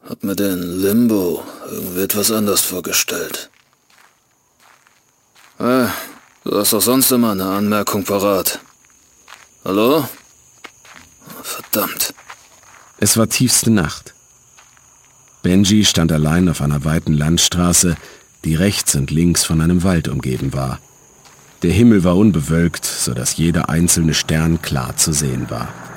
Hab mir den Limbo irgendwie etwas anders vorgestellt. Du hast doch sonst immer eine Anmerkung parat. Hallo? Verdammt. Es war tiefste Nacht. Benji stand allein auf einer weiten Landstraße, die rechts und links von einem Wald umgeben war. Der Himmel war unbewölkt, sodass jeder einzelne Stern klar zu sehen war.